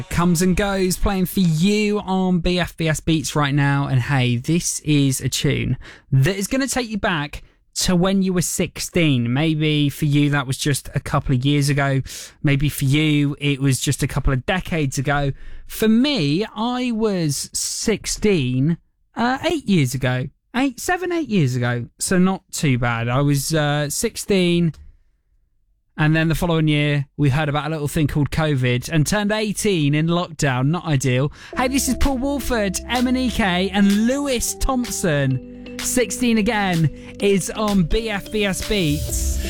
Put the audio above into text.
Comes and goes, playing for you on BFBS Beats right now. And hey, this is a tune that is going to take you back to when you were 16. Maybe for you that was just a couple of years ago. Maybe for you it was just a couple of decades ago. For me, I was 16 8 years ago. 8 years ago. So not too bad. I was 16, and then the following year we heard about a little thing called COVID and turned 18 in lockdown. Not ideal. Hey, this is Paul Woolford, MNEK and Lewis Thompson. 16 again is on BFBS Beats.